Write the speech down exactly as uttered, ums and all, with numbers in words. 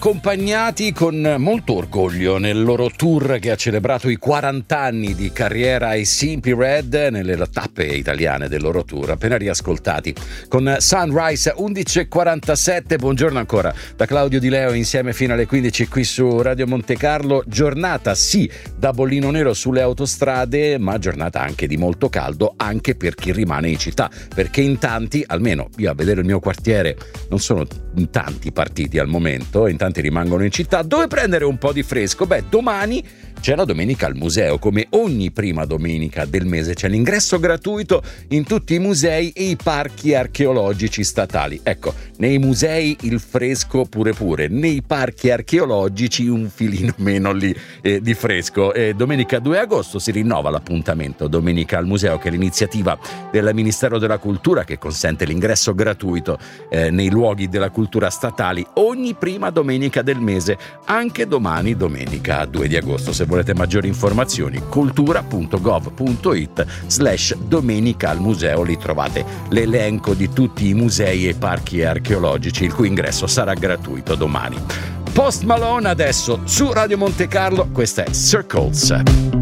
accompagnati con molto orgoglio nel loro tour che ha celebrato i quaranta anni di carriera ai Simply Red, nelle tappe italiane del loro tour, appena riascoltati con Sunrise undici e quarantasette. Buongiorno ancora da Claudio Di Leo, insieme fino alle quindici qui su Radio Monte Carlo. Giornata sì da bollino nero sulle autostrade, ma giornata anche di molto caldo anche per chi rimane in città, perché in tanti, almeno io a vedere il mio quartiere, non sono in tanti partiti al momento, in tanti rimangono in città. Dove prendere un po' di fresco? Beh, domani c'è la domenica al museo, come ogni prima domenica del mese c'è l'ingresso gratuito in tutti i musei e i parchi archeologici statali. Ecco, nei musei il fresco pure pure, nei parchi archeologici un filino meno lì eh, di fresco. E domenica due agosto si rinnova l'appuntamento Domenica al museo, che è l'iniziativa del Ministero della Cultura che consente l'ingresso gratuito eh, nei luoghi della cultura statali ogni prima domenica del mese, anche domani domenica due di agosto. Se volete maggiori informazioni, cultura.gov.it slash domenica al museo, lì trovate l'elenco di tutti i musei e parchi archeologici il cui ingresso sarà gratuito domani. Post Malone adesso su Radio Monte Carlo, questa è Circles.